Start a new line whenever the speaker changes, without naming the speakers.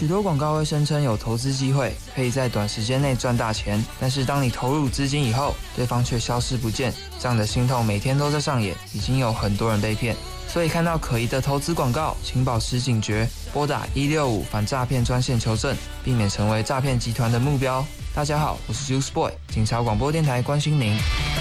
许多广告会声称有投资机会，可以在短时间内赚大钱，但是当你投入资金以后，对方却消失不见，这样的心痛每天都在上演，已经有很多人被骗。所以看到可疑的投资广告，请保持警觉，拨打165反诈骗专线求证，避免成为诈骗集团的目标。大家好，我是 Juice Boy， 警察广播电台关心您。